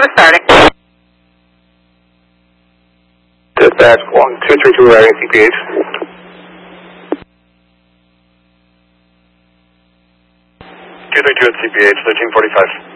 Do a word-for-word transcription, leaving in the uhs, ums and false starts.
service starting. Dispatch one two three two routing C P H. two three two at C P H, thirteen forty-five.